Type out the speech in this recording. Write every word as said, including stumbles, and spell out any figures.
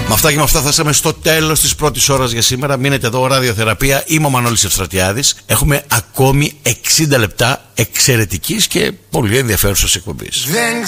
Με αυτά και με αυτά φτάσαμε στο τέλος της πρώτης ώρας για σήμερα. Μείνετε εδώ, ραδιοθεραπεία. Είμαι ο Μανώλης Ευστρατιάδης. Έχουμε ακόμη εξήντα λεπτά εξαιρετικής και πολύ ενδιαφέρουσας εκπομπής. Δεν